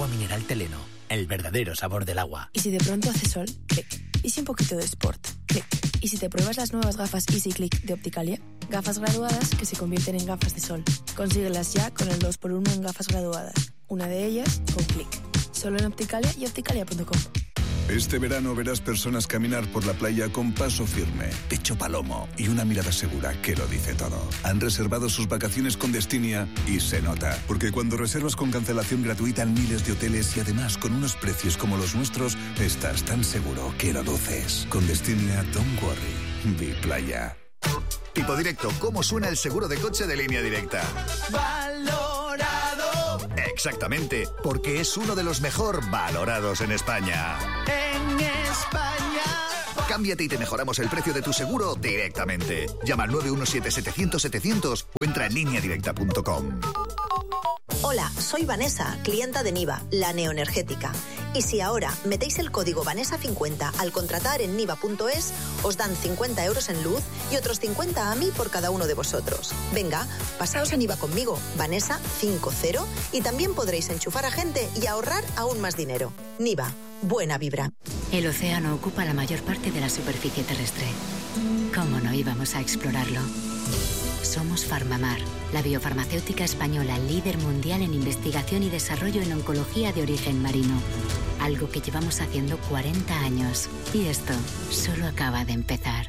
Agua mineral Teleno, el verdadero sabor del agua. Y si de pronto hace sol, clic. Y si un poquito de sport, clic. Y si te pruebas las nuevas gafas Easy Click de Opticalia, gafas graduadas que se convierten en gafas de sol. Consíguelas ya con el 2x1 en gafas graduadas. Una de ellas con clic. Solo en Opticalia y opticalia.com. Este verano verás personas caminar por la playa con paso firme, pecho palomo y una mirada segura que lo dice todo. Han reservado sus vacaciones con Destinia y se nota. Porque cuando reservas con cancelación gratuita en miles de hoteles y además con unos precios como los nuestros, estás tan seguro que lo luces. Con Destinia, don't worry. Be playa. Tipo Directo, ¿cómo suena el seguro de coche de Línea Directa? Valorado. Exactamente, porque es uno de los mejor valorados en España. En España. Cámbiate y te mejoramos el precio de tu seguro directamente. Llama al 917-700-700 o entra en lineadirecta.com. Hola, soy Vanessa, clienta de Niva, la neoenergética. Y si ahora metéis el código Vanessa50 al contratar en niva.es, os dan 50 euros en luz y otros 50 a mí por cada uno de vosotros. Venga, pasaos a Niva conmigo, Vanessa50, y también podréis enchufar a gente y ahorrar aún más dinero. Niva, buena vibra. El océano ocupa la mayor parte de la superficie terrestre. ¿Cómo no íbamos a explorarlo? Somos Farmamar, la biofarmacéutica española líder mundial en investigación y desarrollo en oncología de origen marino. Algo que llevamos haciendo 40 años. Y esto solo acaba de empezar.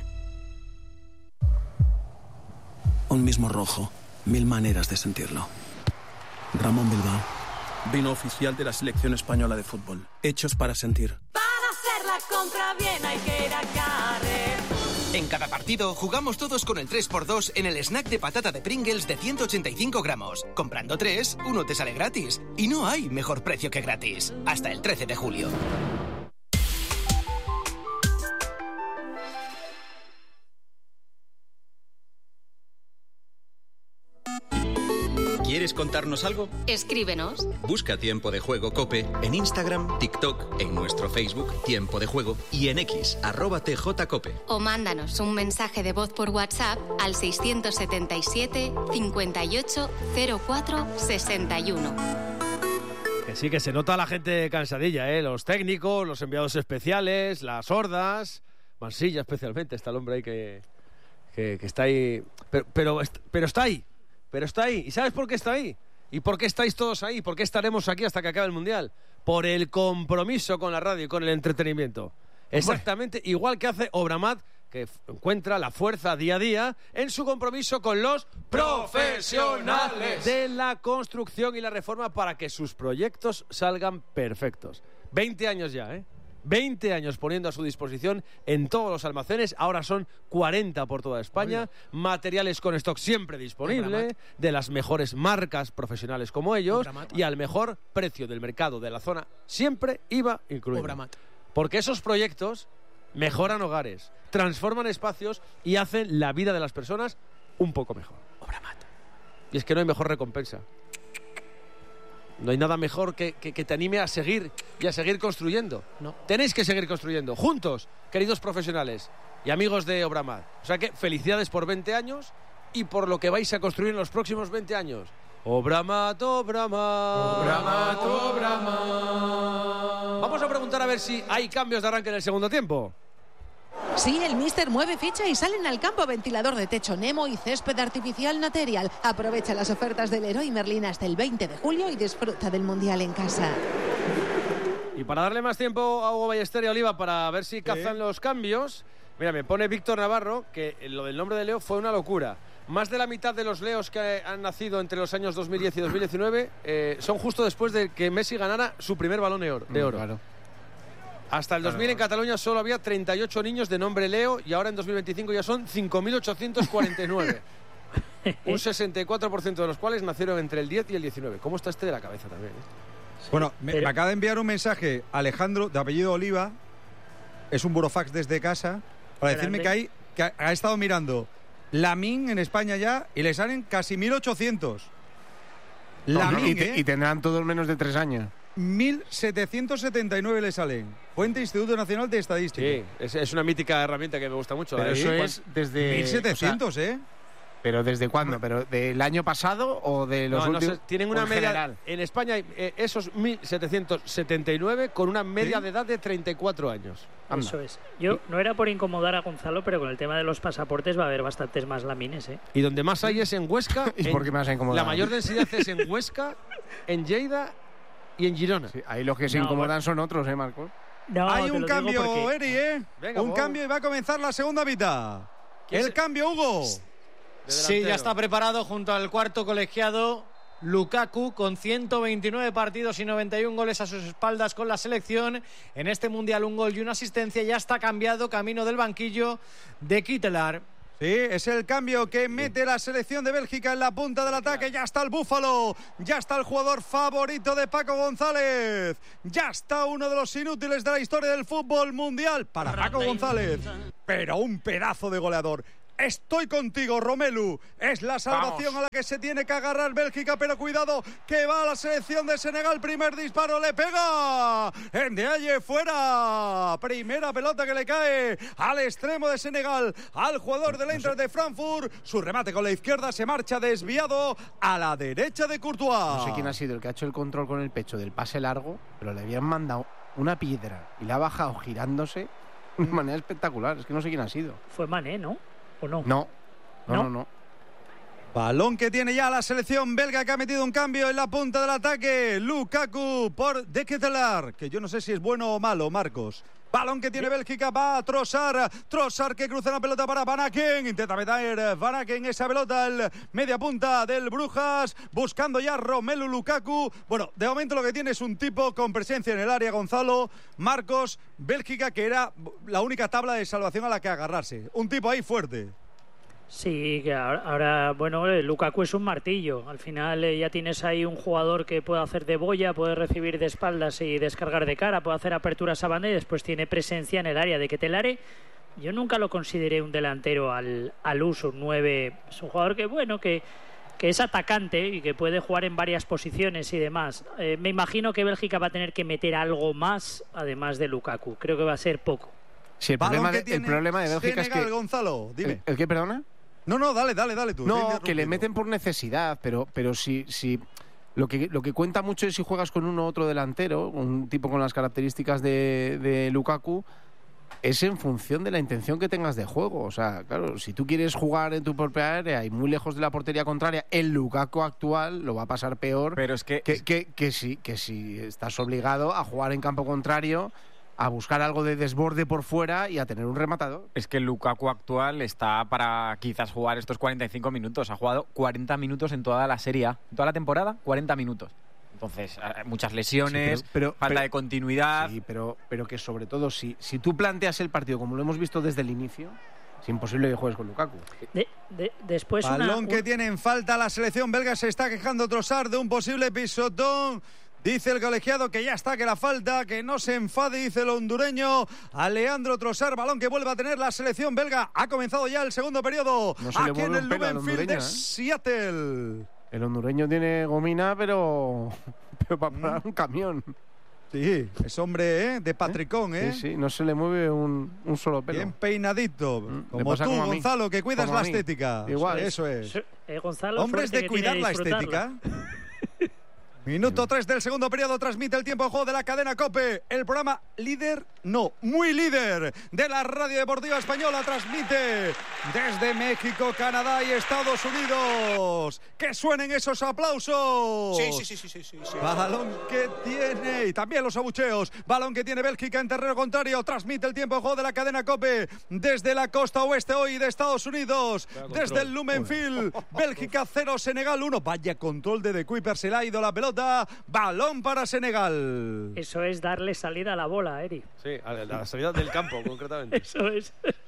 Un mismo rojo, 1000 maneras de sentirlo. Ramón Bilbao, vino oficial de la selección española de fútbol. Hechos para sentir. Para hacer la compra bien hay que ir a Carrer. En cada partido jugamos todos con el 3x2 en el snack de patata de Pringles de 185 gramos. Comprando 3, uno te sale gratis. Y no hay mejor precio que gratis. Hasta el 13 de julio. ¿Quieres contarnos algo? Escríbenos. Busca Tiempo de Juego COPE en Instagram, TikTok, en nuestro Facebook Tiempo de Juego y en X, @TJCOPE. O mándanos un mensaje de voz por WhatsApp al 677 58 04 61. Que sí, que se nota a la gente cansadilla, ¿eh? Los técnicos, los enviados especiales, las hordas, Mansilla especialmente, está el hombre ahí que está ahí, pero está ahí. Pero está ahí. ¿Y sabes por qué está ahí? ¿Y por qué estáis todos ahí? ¿Por qué estaremos aquí hasta que acabe el Mundial? Por el compromiso con la radio y con el entretenimiento. Exactamente igual que hace Obramat, que encuentra la fuerza día a día en su compromiso con los profesionales de la construcción y la reforma para que sus proyectos salgan perfectos. 20 años ya, ¿eh? 20 años poniendo a su disposición en todos los almacenes, ahora son 40 por toda España, materiales con stock siempre disponible, de las mejores marcas profesionales como ellos, y al mejor precio del mercado de la zona, siempre IVA incluido. Porque esos proyectos mejoran hogares, transforman espacios y hacen la vida de las personas un poco mejor. Y es que no hay mejor recompensa. No hay nada mejor que te anime a seguir y a seguir construyendo. No. Tenéis que seguir construyendo, juntos, queridos profesionales y amigos de Obramat. O sea que felicidades por 20 años y por lo que vais a construir en los próximos 20 años. Obramat, Obramat. Obramat, Obramat. Vamos a preguntar a ver si hay cambios de arranque en el segundo tiempo. Sí, el míster mueve ficha y salen al campo ventilador de techo Nemo y césped artificial Material. Aprovecha las ofertas del Leroy Merlin hasta el 20 de julio y disfruta del Mundial en casa. Y para darle más tiempo a Hugo Ballester y Oliva para ver si cazan los cambios, mira, me pone Víctor Navarro que lo del nombre de Leo fue una locura. Más de la mitad de los Leos que han nacido entre los años 2010 y 2019 son justo después de que Messi ganara su primer Balón de Oro. Claro. Hasta el 2000 en Cataluña solo había 38 niños de nombre Leo y ahora en 2025 ya son 5.849. Un 64% de los cuales nacieron entre el 10 y el 19. ¿Cómo está este de la cabeza también? Bueno, me acaba de enviar un mensaje Alejandro, de apellido Oliva, es un burofax desde casa, para decirme que ha estado mirando Lamine en España ya y le salen casi 1.800. Lamine, y tendrán todos menos de 3 años. 1.779 le salen. Fuente Instituto Nacional de Estadística. Sí, es una mítica herramienta que me gusta mucho. Pero eso es desde... 1.700, ¿Pero desde cuándo? ¿Pero del año pasado o de los últimos? Tienen una media general. en España, esos 1.779 con una media de edad de 34 años. Anda. Eso es. Yo no era por incomodar a Gonzalo, pero con el tema de los pasaportes va a haber bastantes más lamines, ¿eh? Y donde más hay es en Huesca. ¿Y por qué me vas a incomodar? La mayor densidad es en Huesca, en Lleida y en Girona. Sí, ahí los que se incomodan son otros, Marcos. No, hay un cambio, Eri, Venga, un cambio y va a comenzar la segunda mitad. El cambio, Hugo. Sí, ya está preparado junto al cuarto colegiado Lukaku, con 129 partidos y 91 goles a sus espaldas con la selección. En este Mundial 1 gol y una asistencia. Ya está cambiado, camino del banquillo de Kittelar. Sí, es el cambio que mete la selección de Bélgica en la punta del ataque. Ya está el Búfalo, ya está el jugador favorito de Paco González, ya está uno de los inútiles de la historia del fútbol mundial para Paco González, pero un pedazo de goleador. Estoy contigo, Romelu. Es la salvación a la que se tiene que agarrar Bélgica, pero cuidado que va a la selección de Senegal. Primer disparo, le pega. Ndiaye fuera. Primera pelota que le cae al extremo de Senegal, al jugador del Eintracht de Frankfurt. Su remate con la izquierda se marcha desviado a la derecha de Courtois. No sé quién ha sido el que ha hecho el control con el pecho del pase largo, pero le habían mandado una piedra y la ha bajado girándose de una manera espectacular. Es que no sé quién ha sido. Fue Mané, ¿no? ¿O no? No. Balón que tiene ya la selección belga, que ha metido un cambio en la punta del ataque. Lukaku por De Ketelaere, que yo no sé si es bueno o malo, Marcos. Balón que tiene Bélgica, va a Trossard. Trossard que cruza la pelota para Van Aken. Intenta meter Van Aken esa pelota al media punta del Brujas. Buscando ya Romelu Lukaku. Bueno, de momento lo que tiene es un tipo con presencia en el área, Gonzalo. Marcos, Bélgica, que era la única tabla de salvación a la que agarrarse. Un tipo ahí fuerte. Sí, que ahora, bueno, Lukaku es un martillo. Al final ya tienes ahí un jugador que puede hacer de boya, puede recibir de espaldas y descargar de cara, puede hacer aperturas a banda y después tiene presencia en el área. De Ketelaere, yo nunca lo consideré un delantero al uso, un 9. Es un jugador que, bueno, que es atacante y que puede jugar en varias posiciones y demás. Me imagino que Bélgica va a tener que meter algo más, además de Lukaku. Creo que va a ser poco. Sí, el problema de Bélgica Senegal, es que... Gonzalo, dime. ¿El qué, perdona? No, dale tú. No, que le meten por necesidad, pero si lo que cuenta mucho es si juegas con uno u otro delantero, un tipo con las características de Lukaku, es en función de la intención que tengas de juego. O sea, claro, si tú quieres jugar en tu propia área y muy lejos de la portería contraria, el Lukaku actual lo va a pasar peor, pero es que si estás obligado a jugar en campo contrario, a buscar algo de desborde por fuera y a tener un rematador. Es que el Lukaku actual está para quizás jugar estos 45 minutos. Ha jugado 40 minutos en toda la Serie A. En toda la temporada, 40 minutos. Entonces, muchas lesiones, sí, pero falta de continuidad. Sí, pero que sobre todo, si tú planteas el partido como lo hemos visto desde el inicio, es imposible que juegues con Lukaku. Después balón que tiene en falta la selección belga. Se está quejando Trossard de un posible pisotón. Dice el colegiado que ya está, que la falta, que no se enfade, dice el hondureño a Leandro Trossard. Balón que vuelve a tener la selección belga. Ha comenzado ya el segundo periodo. No se aquí le en el mueve Lumenfield de Seattle. El hondureño tiene gomina, pero para parar un camión. Sí, es hombre de patricón, Sí, no se le mueve un solo pelo. Bien peinadito, como tú, Gonzalo, que cuidas la estética. Igual. Eso es. Gonzalo, hombres de cuidar la estética. Minuto 3 del segundo periodo, transmite el tiempo de juego de la cadena COPE. El programa líder, no, muy líder de la radio deportiva española. Transmite desde México, Canadá y Estados Unidos. ¡Que suenen esos aplausos! Sí. Balón que tiene, y también los abucheos. Balón que tiene Bélgica en terreno contrario. Transmite el tiempo de juego de la cadena COPE desde la costa oeste hoy de Estados Unidos. Desde el Lumenfield. Bélgica 0, Senegal 1. Vaya control de De Kuiper, se le ha ido la pelota. Balón para Senegal. Eso es darle salida a la bola, Eri. Sí, a la salida del campo, concretamente. Eso es.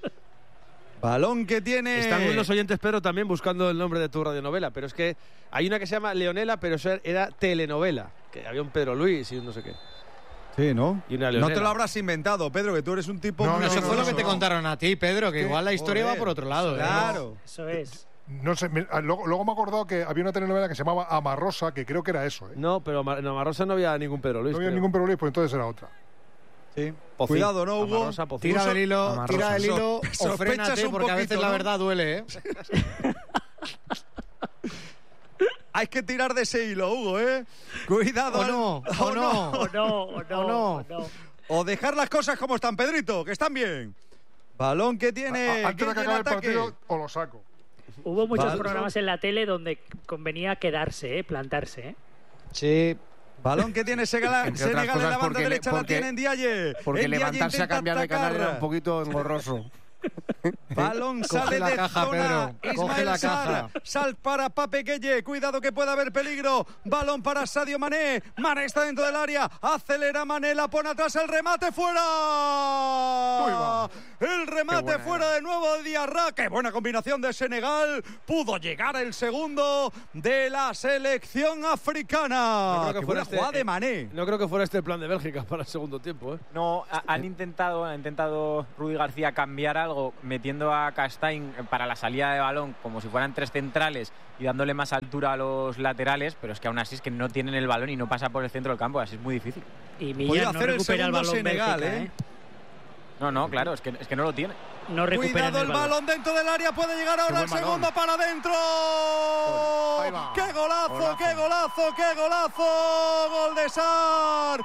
Balón que tiene... Están los oyentes, Pedro, también buscando el nombre de tu radionovela, pero es que hay una que se llama Leonela, pero eso era telenovela, que había un Pedro Luis y un no sé qué. Sí, ¿no? Y una no te lo habrás inventado, Pedro, que tú eres un tipo... No, eso fue lo que te contaron a ti, Pedro, que igual la historia va por otro lado. Claro. Eso es. No sé, luego me he acordado que había una telenovela que se llamaba Amarrosa, que creo que era eso. No, pero en Amarrosa no había ningún Pedro Luis. No había ningún Pedro Luis, pues entonces era otra. Sí. Cuidado, ¿no, Hugo? Amarrosa, tira del hilo o frénate, porque a veces la verdad duele, Hay que tirar de ese hilo, Hugo, ¿eh? Cuidado. O no. O dejar las cosas como están, Pedrito, que están bien. Balón que tiene. Antes de que acabe el partido, o lo saco. Hubo muchos programas en la tele donde convenía quedarse, plantarse. Sí. Balón que tiene Senegal en la banda derecha, la tiene Ndiaye. Porque Ndiaye levantarse a cambiar de canal era un poquito engorroso. Balón sale de zona. Ismael Sarr. Sal para Pape Gueye. Cuidado que puede haber peligro. Balón para Sadio Mané. Mané está dentro del área. Acelera Mané. La pone atrás. El remate fuera. El remate fuera de nuevo de Diarra. Qué buena combinación de Senegal. Pudo llegar el segundo de la selección africana. No creo que fuera jugada de Mané. No creo que fuera este el plan de Bélgica para el segundo tiempo, ¿eh? No, ha intentado Rudi García cambiar algo metiendo a Castaing para la salida de balón como si fueran tres centrales y dándole más altura a los laterales, pero es que aún así es que no tienen el balón y no pasa por el centro del campo, así es muy difícil. Y Millán no recupera el balón Senegal, Bélgica, ¿eh? No, claro, es que no lo tiene. No recupera Cuidado el balón dentro del área, puede llegar ahora el segundo para adentro. ¡Qué golazo, qué golazo, qué golazo! ¡Gol de Sarr!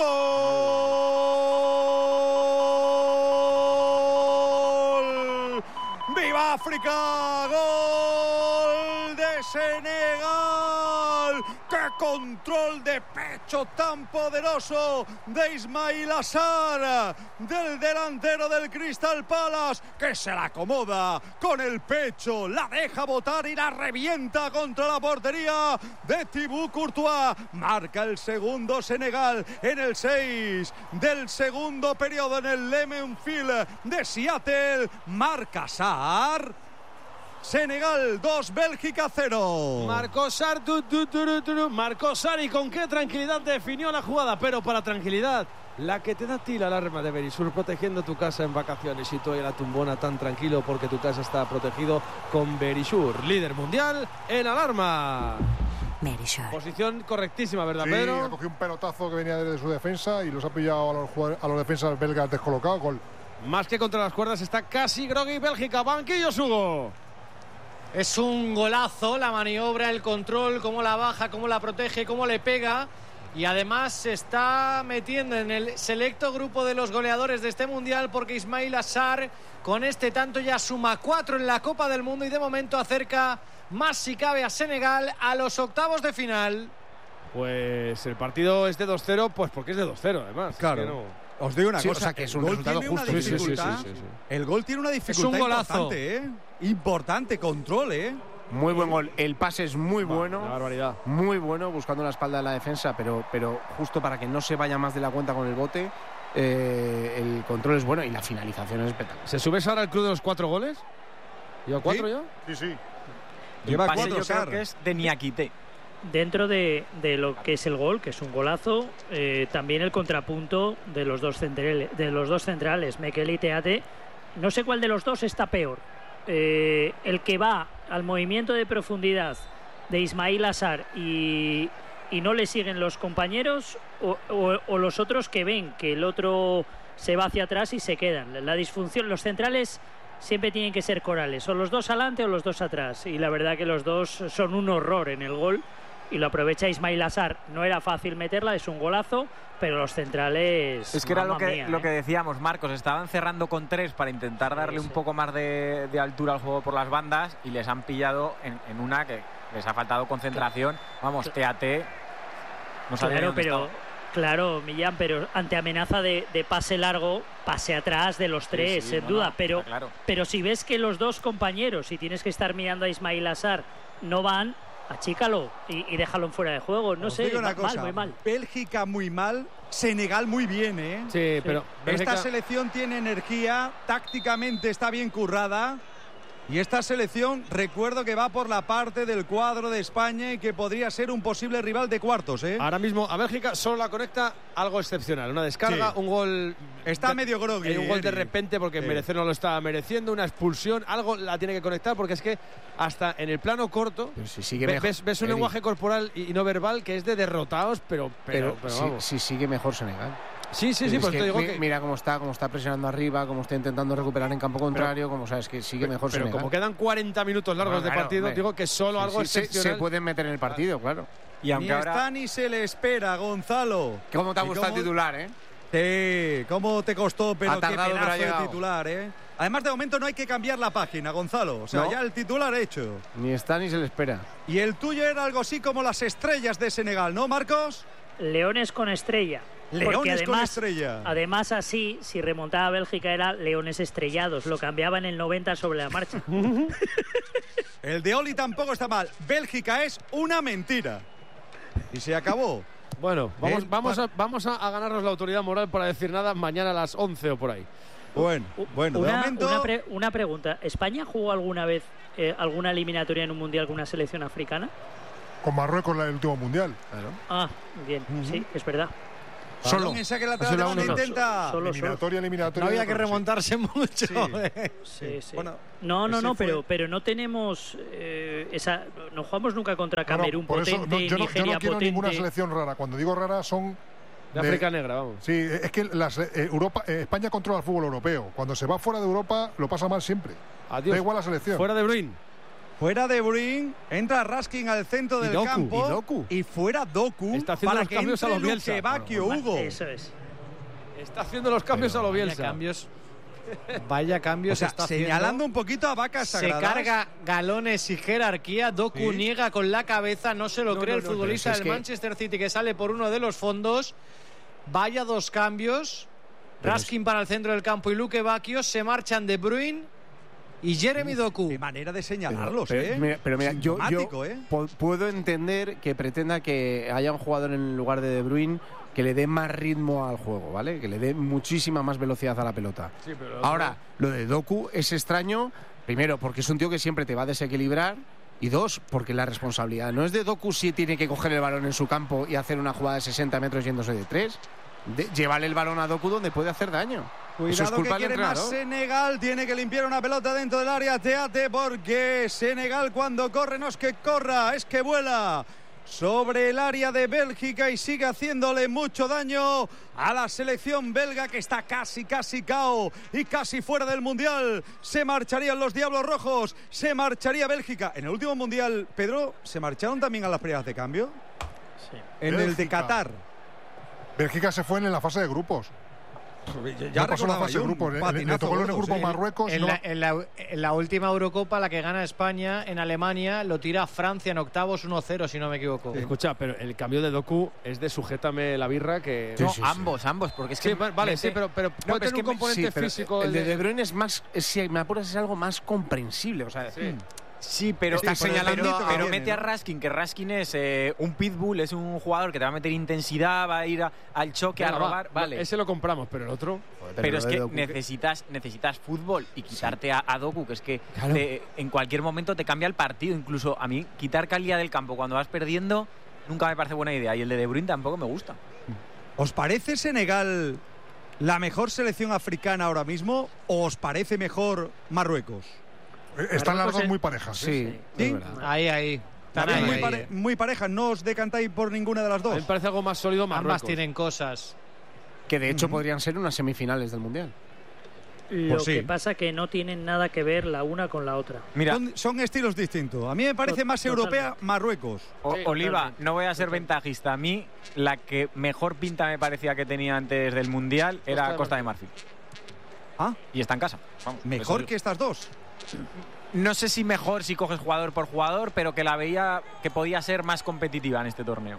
¡Gol! ¡Viva África! ¡Gol de Senegal! ¡Qué control de pecho tan poderoso de Ismail Sarr, del delantero del Crystal Palace, que se la acomoda con el pecho, la deja botar y la revienta contra la portería de Thibaut Courtois. Marca el segundo Senegal en el 6 del segundo periodo en el Lemon Field de Seattle. Marca Sarr. Senegal 2, Bélgica 0. Marcó Sarr, marcó Sarr, y con qué tranquilidad definió la jugada, pero para tranquilidad, la que te da a ti la alarma de Verisur, protegiendo tu casa en vacaciones, y tú y la tumbona tan tranquilo porque tu casa está protegido con Verisur, líder mundial en alarma. Verisur. Posición correctísima, ¿verdad, sí, Pedro? Ha cogido un pelotazo que venía desde su defensa y los ha pillado a los defensas belgas descolocados. Gol. Más que contra las cuerdas, está casi groggy Bélgica. Banquillos, Hugo. Es un golazo la maniobra, el control, cómo la baja, cómo la protege, cómo le pega. Y además se está metiendo en el selecto grupo de los goleadores de este Mundial, porque Ismail Sarr con este tanto ya suma 4 en la Copa del Mundo y de momento acerca más si cabe a Senegal a los octavos de final. Pues el partido es de 2-0, pues porque es de 2-0 además. Claro. Es que no... Os digo una cosa, o sea, que es un resultado justo. Sí. El gol tiene una dificultad importante, ¿eh? Importante, control, ¿eh? Muy buen gol. El pase es muy bueno. Una barbaridad. Muy bueno, buscando la espalda de la defensa, pero justo para que no se vaya más de la cuenta con el bote. El control es bueno y la finalización es espectacular. ¿Se sube ahora el club de los 4 goles? ¿Lleva 4 ya? Sí. Lleva 4, yo creo que es de Niakité. Dentro de lo que es el gol, que es un golazo, también el contrapunto de los dos centrales, Mekele y Teate. No sé cuál de los dos está peor. El que va al movimiento de profundidad de Ismail Sarr y no le siguen los compañeros, o los otros que ven que el otro se va hacia atrás y se quedan. La disfunción, los centrales siempre tienen que ser corales, o los dos adelante o los dos atrás, y la verdad que los dos son un horror en el gol. Y lo aprovecha Ismail Sarr. No era fácil meterla, es un golazo, pero los centrales... Es que era lo que decíamos, Marcos. Estaban cerrando con 3 para intentar darle un poco más de altura al juego por las bandas y les han pillado en una que les ha faltado concentración. Vamos, Teate no sabía dónde estaba. Claro, Millán, pero ante amenaza de pase largo, pase atrás de los 3, sin duda. Pero si ves que los dos compañeros, si tienes que estar mirando a Ismail Sarr, no van... Achícalo y déjalo fuera de juego. No sé, muy mal. Bélgica muy mal, Senegal muy bien, ¿eh? Sí, pero Bélgica... Esta selección tiene energía, tácticamente está bien currada. Y esta selección, recuerdo que va por la parte del cuadro de España y que podría ser un posible rival de cuartos, ¿eh? Ahora mismo a Bélgica solo la conecta algo excepcional. Una descarga, un gol... Está medio groggy. Un gol de repente porque merecer no lo estaba mereciendo, una expulsión, algo la tiene que conectar, porque es que hasta en el plano corto ves un lenguaje corporal y no verbal que es de derrotados, pero si sigue mejor Senegal. Sí, pues te digo que... Mira cómo está presionando arriba, cómo está intentando recuperar en campo contrario, como sabes que sigue mejor Pero Senegal. como quedan 40 minutos largos de partido, digo que solo algo excepcional... Se pueden meter en el partido, claro. Y aunque ahora ni se le espera, Gonzalo. ¿Cómo te ha gustado el titular, Sí, cómo te costó, pero qué pedazo de titular, Además, de momento no hay que cambiar la página, Gonzalo. O sea, ya el titular hecho. Ni está ni se le espera. Y el tuyo era algo así como las estrellas de Senegal, ¿no, Marcos? Leones con estrella. Leones con estrella. Además, así, si remontaba a Bélgica, era leones estrellados. Lo cambiaba en el 90 sobre la marcha. El de Oli tampoco está mal. Bélgica es una mentira. Y se acabó. Bueno, vamos a ganarnos la autoridad moral para decir nada mañana a las 11 o por ahí. Bueno, de momento... Una pregunta. ¿España jugó alguna vez alguna eliminatoria en un mundial con una selección africana? Con Marruecos en el último mundial. Claro. Ah, bien, sí, es verdad. Solo en saque lateral de banda intenta. Eliminatoria. No había que remontarse mucho. Sí. Bueno, no, pero no tenemos no jugamos nunca contra Camerún potente, yo no Nigeria quiero potente. ninguna selección rara. Cuando digo rara son de África negra, vamos. Sí, es que España controla el fútbol europeo. Cuando se va fuera de Europa lo pasa mal siempre. Adiós. Da igual la selección. Fuera de Bruin. Fuera de Bruin, entra Raskin al centro del campo y fuera Doku. Está haciendo para los cambios a los Bielsa. Hugo. Eso es. Está haciendo los cambios a los Bielsa. Vaya cambios, o sea, está señalando haciendo. Un poquito a vacas sagradas. Se carga galones y jerarquía. Doku niega con la cabeza, no se lo cree el futbolista del Manchester City que sale por uno de los fondos. Vaya dos cambios. Raskin para el centro del campo y Luke Bacchio. Se marchan De Bruyne y Jeremy Doku. Qué manera de señalarlos, pero mira, yo puedo entender que pretenda que haya un jugador en lugar de Bruyne que le dé más ritmo al juego, ¿vale? Que le dé muchísima más velocidad a la pelota. Sí, pero ahora, lo de Doku es extraño, primero, porque es un tío que siempre te va a desequilibrar, y dos, porque la responsabilidad no es de Doku si tiene que coger el balón en su campo y hacer una jugada de 60 metros yéndose de 3. Llevarle el balón a Doku donde puede hacer daño. Cuidado que quiere más Senegal, tiene que limpiar una pelota dentro del área, Teate, porque Senegal cuando corre no es que corra, es que vuela sobre el área de Bélgica y sigue haciéndole mucho daño a la selección belga que está casi KO y casi fuera del Mundial. Se marcharían los Diablos Rojos, se marcharía Bélgica. En el último Mundial, Pedro, ¿se marcharon también a las pruebas de cambio? Sí. En Bélgica. El de Qatar. Bélgica se fue en la fase de grupos. Ya pasó la fase de grupos. Le tocó en el grupo Marruecos. En la última Eurocopa, la que gana España en Alemania, lo tira Francia en octavos 1-0, si no me equivoco. Escucha, pero el cambio de Doku es de sujétame la birra que... No, ambos, porque es que... pero puede tener un componente físico. El de Bruyne es más, si me apuras, es algo más comprensible. O sea, Sí, pero está señalando, pero mete a Raskin, que Raskin es un pitbull, es un jugador que te va a meter intensidad, va a ir al choque, a robar. Vale. Ese lo compramos, pero el otro. Pero es que necesitas fútbol y quitarte a Doku, que es que en cualquier momento te cambia el partido. Incluso a mí, quitar calidad del campo cuando vas perdiendo nunca me parece buena idea. Y el de Bruyne tampoco me gusta. ¿Os parece Senegal la mejor selección africana ahora mismo o os parece mejor Marruecos? Están las dos muy parejas. Sí. Ahí. Muy parejas. ¿No os decantáis por ninguna de las dos? Me parece algo más sólido Marruecos. Ambas tienen cosas. Que de hecho podrían ser unas semifinales del Mundial. Lo que pasa que no tienen nada que ver la una con la otra. Mira, son estilos distintos. A mí me parece más europea Marruecos. Oliva, no voy a ser ventajista. A mí la que mejor pinta me parecía que tenía antes del Mundial era Costa de Marfil. ¿Ah? Y está en casa. Vamos, ¿Mejor que estas dos? No sé si mejor si coges jugador por jugador, pero que la veía que podía ser más competitiva en este torneo.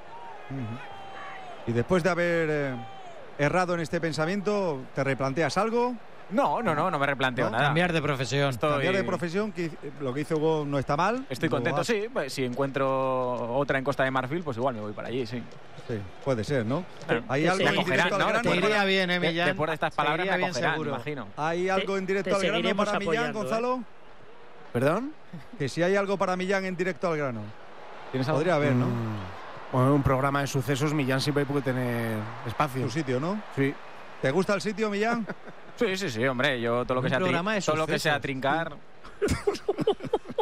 Y después de haber errado en este pensamiento, ¿te replanteas algo? No me replanteo nada. Cambiar de profesión. Cambiar de profesión, que lo que hizo Hugo no está mal. Estoy contento, sí. Pues, si encuentro otra en Costa de Marfil, pues igual me voy para allí, sí. Sí, puede ser, ¿no? Hay algo en directo al grano. Te iría bien, Millán. Después de estas palabras me acogerán, seguro. Imagino. ¿Hay algo en directo al grano para Millán, Gonzalo? ¿Perdón? Que si hay algo para Millán en directo al grano. Podría haber, ¿no? Bueno, un programa de sucesos, Millán siempre puede tener espacio. Tu sitio, ¿no? Sí. ¿Te gusta el sitio, Millán? Sí, hombre. Yo todo lo que sea trincar.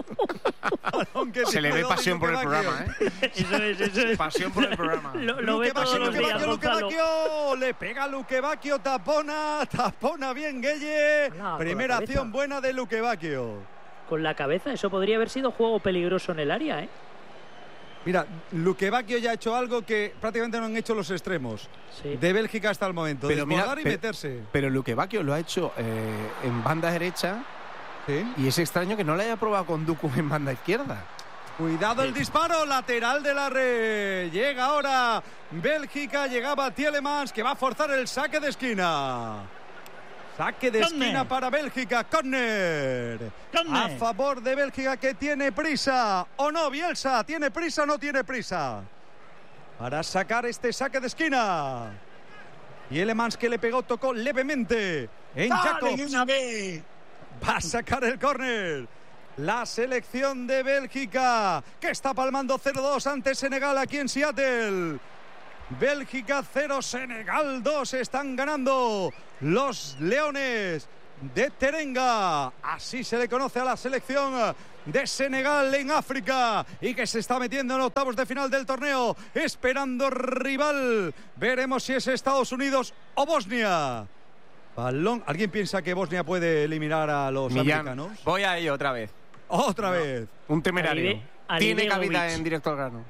Se le ve pasión por el programa, ¿eh? Eso es. Pasión por el programa. Lo ve todos los días, Gonzalo. Le pega Luque Bacchio, tapona bien Gueye. Primera acción buena de Luque Bacchio. Con la cabeza, eso podría haber sido juego peligroso en el área, ¿eh? Mira, Luque Bacchio ya ha hecho algo que prácticamente no han hecho los extremos de Bélgica hasta el momento. Pero desbordar y meterse. Pero Luque Bacchio lo ha hecho en banda derecha. ¿Sí? Y es extraño que no lo haya probado con Duku en banda izquierda. Cuidado el disparo, lateral de la red. Llega ahora Bélgica, llegaba Tielemans, que va a forzar el saque de esquina. Saque de esquina para Bélgica, córner. A favor de Bélgica, que tiene prisa. ¿O no, Bielsa? ¿Tiene prisa o no tiene prisa? Para sacar este saque de esquina. Tielemans, que le pegó, tocó levemente en Jacobs. Va a sacar el córner. La selección de Bélgica, que está palmando 0-2 ante Senegal aquí en Seattle. Bélgica 0, Senegal 2. Están ganando los Leones de Terenga. Así se le conoce a la selección de Senegal en África y que se está metiendo en octavos de final del torneo, esperando rival. Veremos si es Estados Unidos o Bosnia. Balón. ¿Alguien piensa que Bosnia puede eliminar a los americanos? Voy a ello otra vez. Otra vez. Un temerario. Tiene cabida en Directo al Grano.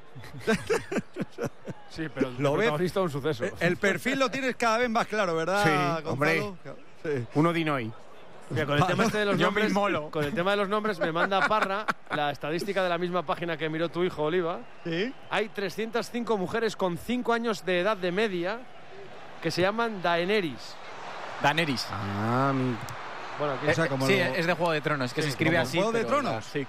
Sí, pero lo protagonista de un suceso. El perfil lo tienes cada vez más claro, ¿verdad, sí, Gonzalo? Hombre. Sí. Uno Dinoy. Mira, con el tema de los nombres, con el tema de los nombres me manda Parra la estadística de la misma página que miró tu hijo Oliva. ¿Sí? Hay 305 mujeres con 5 años de edad de media que se llaman Daenerys. Daenerys. Ah, bueno, sí, es de Juego de Tronos, que se escribe así. ¿Juego de Tronos? Sí.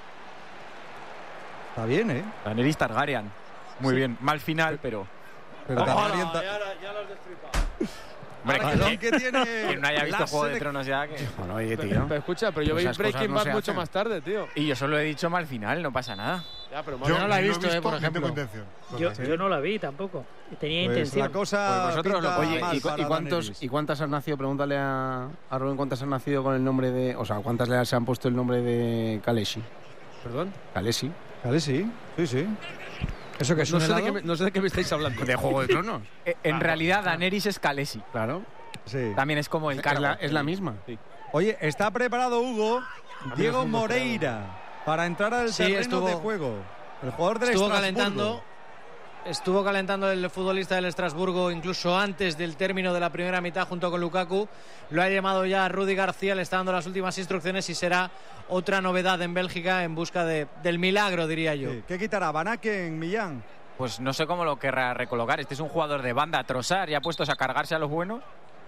Está bien, ¿eh? Daenerys Targaryen. Muy bien. Mal final, pero Targaryen... Ya lo has destripado. Hombre, que tiene que no haya visto Juego de Tronos ya. Que... Bueno, oye, tío. Pero escucha, pero yo veis Breaking Bad mucho más tarde, tío. Y yo solo he dicho mal final, no pasa nada. Ya, pero yo no la he visto, por ejemplo. Yo no la vi tampoco. Tenía intención. La cosa vosotros lo... Oye, ¿y cuántas han nacido? Pregúntale a Rubén cuántas han nacido con el nombre de... O sea, ¿cuántas se han puesto el nombre de Khaleesi? ¿Perdón? Khaleesi. ¿Khaleesi? Sí. ¿Eso que es no sé de qué me estáis hablando. ¿De Juego de Tronos? En realidad, Daenerys es Khaleesi. Claro. Sí. También es como el cargo. Es la misma. Sí. Oye, está preparado Hugo Diego Moreira para entrar al terreno de juego. El jugador del Estrasburgo. Estuvo calentando el futbolista del Estrasburgo incluso antes del término de la primera mitad junto con Lukaku. Lo ha llamado ya Rudy García, le está dando las últimas instrucciones y será otra novedad en Bélgica en busca del milagro, diría yo. Sí. ¿Qué quitará Banaque en Millán? Pues no sé cómo lo querrá recolocar. Este es un jugador de banda, Trossard, ya puestos a cargarse a los buenos.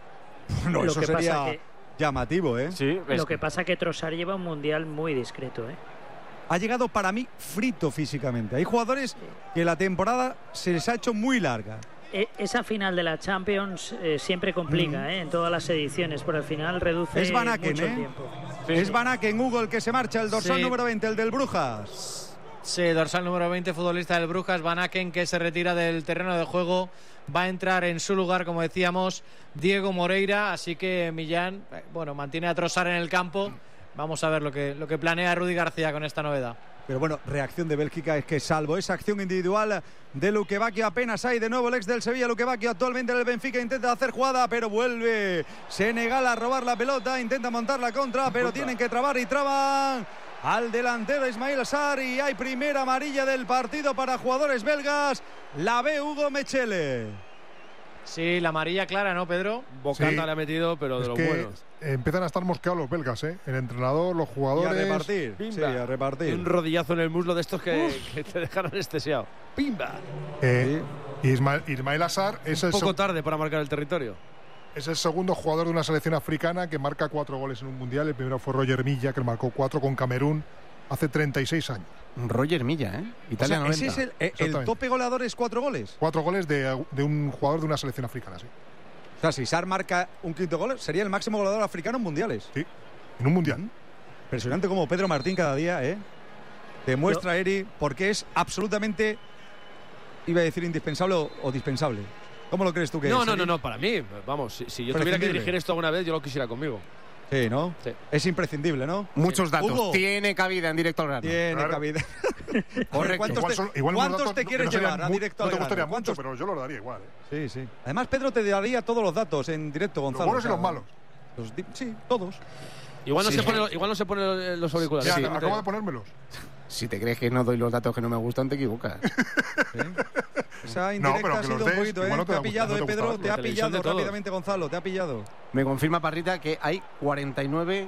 No, eso sería llamativo, ¿eh? Sí, lo que pasa es que Trossard lleva un mundial muy discreto, ¿eh? Ha llegado para mí frito físicamente. Hay jugadores que la temporada se les ha hecho muy larga. Esa final de la Champions siempre complica, en todas las ediciones, pero al final reduce es Van Aken, mucho tiempo. Sí. Es Van Aken, Hugo, el que se marcha, el dorsal número 20, el del Brujas. Sí, dorsal número 20, futbolista del Brujas, Van Aken, que se retira del terreno de juego. Va a entrar en su lugar, como decíamos, Diego Moreira. Así que Millán, mantiene a Trossard en el campo. Vamos a ver lo que planea Rudy García con esta novedad. Pero bueno, reacción de Bélgica es que salvo esa acción individual de Luque Bacchio, apenas hay de nuevo el ex del Sevilla. Luque Bacchio actualmente en el Benfica intenta hacer jugada, pero vuelve Senegal a robar la pelota, intenta montar la contra, pero tienen que trabar y traban al delantero Ismail Sarr y hay primera amarilla del partido para jugadores belgas. La ve Hugo Mechele. Sí, la amarilla clara, ¿no, Pedro? Bocata le ha metido, pero de los buenos. Empiezan a estar mosqueados los belgas, ¿eh? El entrenador, los jugadores. Y a repartir. Pimba. Sí, a repartir. Un rodillazo en el muslo de estos que te dejan anestesiado. ¡Pimba! Ismail Sarr es un poco tarde para marcar el territorio. Es el segundo jugador de una selección africana que marca 4 goles en un mundial. El primero fue Roger Milla, que marcó 4 con Camerún hace 36 años. Roger Milla, ¿eh? Italia 90. Ese es el tope goleador, es 4 goles. 4 goles de un jugador de una selección africana, sí. O sea, si Sarr marca un quinto gol, sería el máximo goleador africano en mundiales. Sí, en un mundial. Impresionante como Pedro Martín cada día, demuestra, Eri, porque es absolutamente, iba a decir indispensable o dispensable. ¿Cómo lo crees tú que es? No, para mí, vamos, si yo tuviera que dirigir esto alguna vez, yo lo quisiera conmigo. Sí, ¿no? Sí. Es imprescindible, ¿no? Muchos datos. Hugo. Tiene cabida en directo al grano. Tiene cabida. Correcto. ¿Cuántos te quieres llevar a directo al grano? No te gustaría mucho, pero yo lo daría igual. Sí, sí. Además, Pedro te daría todos los datos en directo, Gonzalo. Los buenos y los malos. Sí, todos. Igual no se pone los auriculares. Ya, acabo de ponérmelos. Si te crees que no doy los datos que no me gustan, te equivocas. Esa indirecta ha sido un poquito, ¿eh? Te ha pillado, Pedro. Te ha pillado rápidamente, Gonzalo. Te ha pillado. Me confirma Parrita que hay 49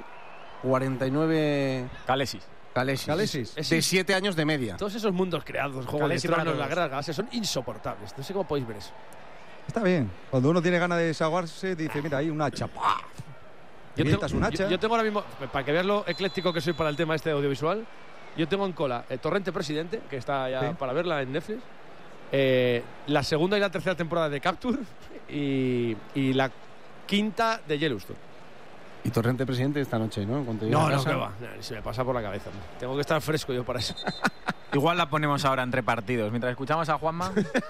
Calesis. De 7 años de media. Todos esos mundos creados, Juego de Tronos, la Guerra de las Galaxias, son insoportables. No sé cómo podéis ver eso. Está bien. Cuando uno tiene ganas de desahogarse, dice, mira, hay un hacha. Yo tengo ahora mismo, para que veas lo ecléctico que soy para el tema este audiovisual, yo tengo en cola Torrente Presidente, que está ya para verla en Netflix, la segunda y la tercera temporada de Capture y la quinta de Yellowstone. Y Torrente Presidente esta noche, ¿no? No, que va. Se me pasa por la cabeza. ¿No? Tengo que estar fresco yo para eso. Igual la ponemos ahora entre partidos. Mientras escuchamos a Juanma.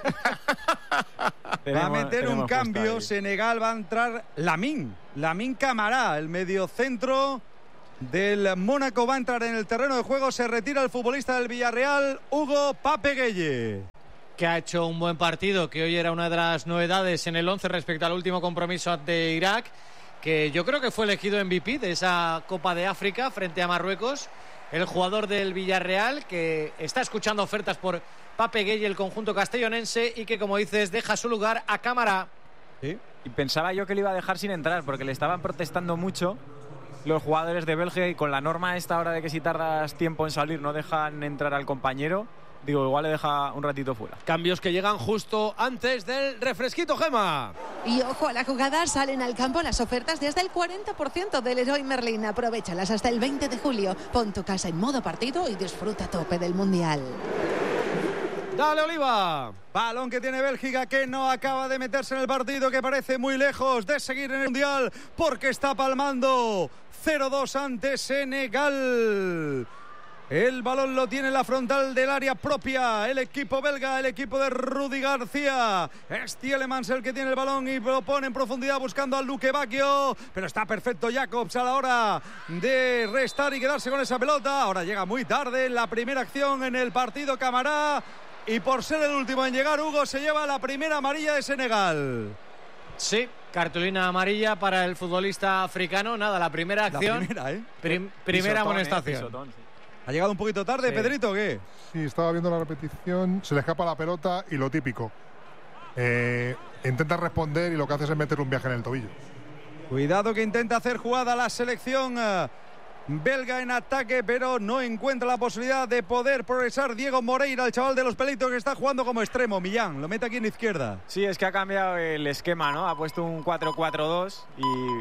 Va a meter un cambio. Senegal va a entrar Lamine Camara, el mediocentro del Mónaco. Va a entrar en el terreno de juego. Se retira el futbolista del Villarreal, Hugo Pape Gueye, que ha hecho un buen partido, que hoy era una de las novedades en el 11 respecto al último compromiso ante Irak, que yo creo que fue elegido MVP de esa Copa de África frente a Marruecos, el jugador del Villarreal, que está escuchando ofertas por Pape Gueye, el conjunto castellonense, y que, como dices, deja su lugar a Camara. ¿Sí? Y pensaba yo que le iba a dejar sin entrar, porque le estaban protestando mucho los jugadores de Bélgica, y con la norma esta hora de que si tardas tiempo en salir no dejan entrar al compañero, digo, igual le deja un ratito fuera. Cambios que llegan justo antes del refresquito, Gema. Y ojo a la jugada, salen al campo las ofertas desde el 40% del Leroy Merlin. Aprovéchalas hasta el 20 de julio. Pon tu casa en modo partido y disfruta a tope del Mundial. ¡Dale, Oliva! Balón que tiene Bélgica, que no acaba de meterse en el partido, que parece muy lejos de seguir en el Mundial, porque está palmando 0-2 ante Senegal. El balón lo tiene en la frontal del área propia el equipo belga, el equipo de Rudi García. Es Tielemans el que tiene el balón y lo pone en profundidad buscando a Luque Bacchio, pero está perfecto Jacobs a la hora de restar y quedarse con esa pelota. Ahora llega muy tarde la primera acción en el partido Camara, y por ser el último en llegar, Hugo se lleva la primera amarilla de Senegal. Sí, cartulina amarilla para el futbolista africano. Nada, la primera acción. Primera amonestación. ¿Ha llegado un poquito tarde, sí. Pedrito, o qué? Sí, estaba viendo la repetición, se le escapa la pelota y lo típico. Intenta responder y lo que hace es meter un viaje en el tobillo. Cuidado que intenta hacer jugada la selección belga en ataque, pero no encuentra la posibilidad de poder progresar. Diego Moreira, el chaval de los pelitos, que está jugando como extremo. Millán, lo mete aquí en la izquierda. Sí, es que ha cambiado el esquema, ¿no? Ha puesto un 4-4-2 y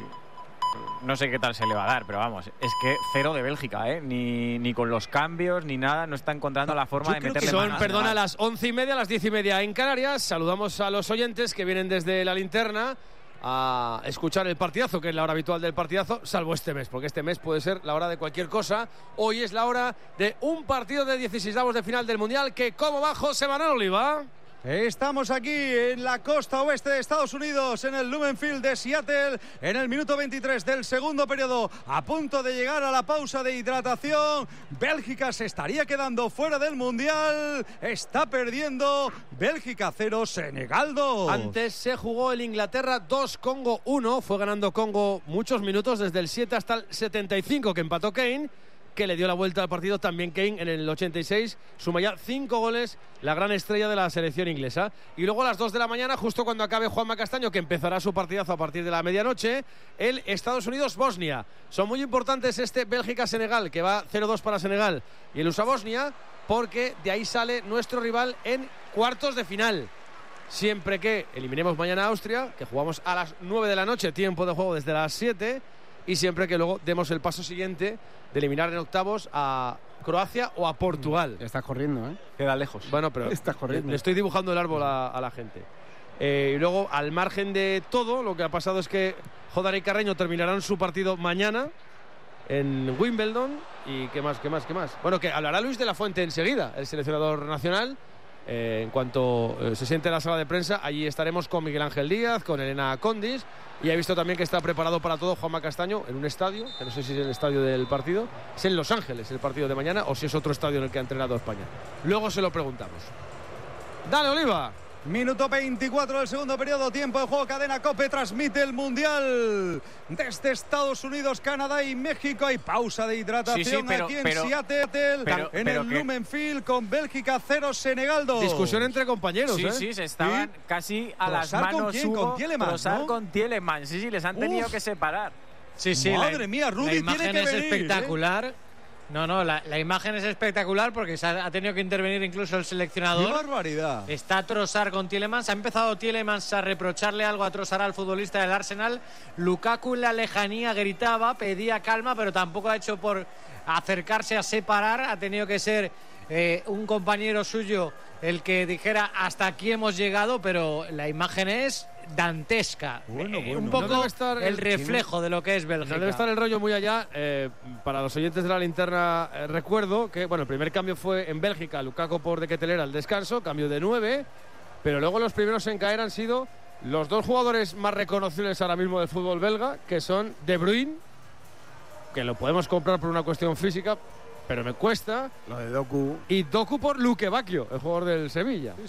no sé qué tal se le va a dar, pero vamos, es que cero de Bélgica, ¿eh? Ni con los cambios, ni nada, no está encontrando la forma de meterle mano. Perdona, a las 11:30, a las 10:30 en Canarias. Saludamos a los oyentes que vienen desde la linterna a escuchar el partidazo, que es la hora habitual del partidazo, salvo este mes, porque este mes puede ser la hora de cualquier cosa. Hoy es la hora de un partido de 16avos de final del Mundial, que ¿cómo va José Manuel Oliva? Estamos aquí en la costa oeste de Estados Unidos, en el Lumen Field de Seattle, en el minuto 23 del segundo periodo, a punto de llegar a la pausa de hidratación. Bélgica se estaría quedando fuera del Mundial, está perdiendo. Bélgica 0, Senegal 2. Antes se jugó el Inglaterra 2, Congo 1, fue ganando Congo muchos minutos, desde el 7 hasta el 75, que empató Kane, que le dio la vuelta al partido también Kane en el 86, suma ya 5 goles, la gran estrella de la selección inglesa. Y luego a las 2 de la mañana, justo cuando acabe Juanma Castaño, que empezará su partidazo a partir de la medianoche, el Estados Unidos-Bosnia. Son muy importantes este Bélgica-Senegal, que va 0-2 para Senegal, y el USA-Bosnia, porque de ahí sale nuestro rival en cuartos de final. Siempre que eliminemos mañana a Austria, que jugamos a las 9 de la noche, tiempo de juego desde las 7, y siempre que luego demos el paso siguiente de eliminar en octavos a Croacia o a Portugal. Estás corriendo, ¿eh? Queda lejos. Bueno, pero estás corriendo. Le estoy dibujando el árbol a la gente. Y luego, al margen de todo, lo que ha pasado es que Jodar y Carreño terminarán su partido mañana en Wimbledon. ¿Y qué más? Bueno, que hablará Luis de la Fuente enseguida, el seleccionador nacional, En cuanto se siente en la sala de prensa, allí estaremos con Miguel Ángel Díaz, con Elena Condis, y he visto también que está preparado para todo Juanma Castaño en un estadio, que no sé si es el estadio del partido, es en Los Ángeles el partido de mañana, o si es otro estadio en el que ha entrenado España. Luego se lo preguntamos. Dale, Oliva. Minuto 24 del segundo periodo, tiempo de juego, cadena COPE transmite el Mundial desde Estados Unidos, Canadá y México. Hay pausa de hidratación aquí en Seattle, en el Lumen Field, con Bélgica 0, Senegal 2. Discusión entre compañeros, Sí, se estaban casi a las manos. ¿Con quién? ¿Con Tielemans? Trossard, ¿no? con Tielemans, sí, les han tenido que separar. Sí, Madre mía, Rudy la imagen tiene que es venir, espectacular. No, la imagen es espectacular porque ha tenido que intervenir incluso el seleccionador. ¡Qué barbaridad! Está Trossard con Tielemans. Ha empezado Tielemans a reprocharle algo a Trossard, al futbolista del Arsenal. Lukaku en la lejanía gritaba, pedía calma, pero tampoco ha hecho por acercarse a separar. Ha tenido que ser un compañero suyo el que dijera hasta aquí hemos llegado, pero la imagen es dantesca. Un poco no el reflejo de lo que es Bélgica. No debe estar el rollo muy allá. Para los oyentes de la linterna, recuerdo que el primer cambio fue en Bélgica, Lukaku por De Ketelaere al descanso, cambio de 9, pero luego los primeros en caer han sido los dos jugadores más reconocibles ahora mismo del fútbol belga, que son De Bruyne, que lo podemos comprar por una cuestión física, pero me cuesta. Lo de Doku. Y Doku por Luque Bacchio, el jugador del Sevilla.